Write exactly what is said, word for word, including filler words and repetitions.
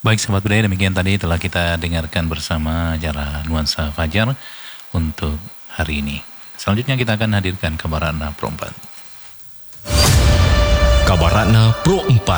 Baik sahabat budaya, demikian tadi telah kita dengarkan bersama acara Nuansa Fajar untuk hari ini. Selanjutnya kita akan hadirkan Kabar Ratna Pro empat. Kabar Ratna Pro empat.